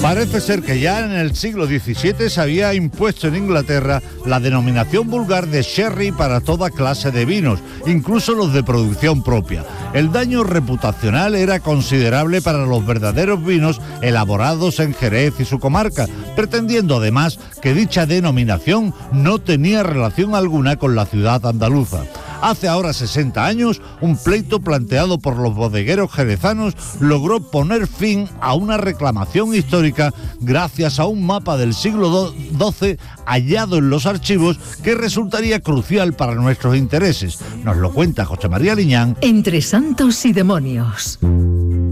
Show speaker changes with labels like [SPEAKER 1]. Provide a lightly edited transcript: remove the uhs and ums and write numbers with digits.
[SPEAKER 1] Parece ser que ya en el siglo XVII se había impuesto en Inglaterra la denominación vulgar de sherry para toda clase de vinos, incluso los de producción propia. El daño reputacional era considerable para los verdaderos vinos elaborados en Jerez y su comarca, pretendiendo además que dicha denominación no tenía relación alguna con la ciudad andaluza. Hace ahora 60 años, un pleito planteado por los bodegueros jerezanos logró poner fin a una reclamación histórica gracias a un mapa del siglo XII hallado en los archivos que resultaría crucial para nuestros intereses. Nos lo cuenta José María Liñán.
[SPEAKER 2] Entre santos y demonios.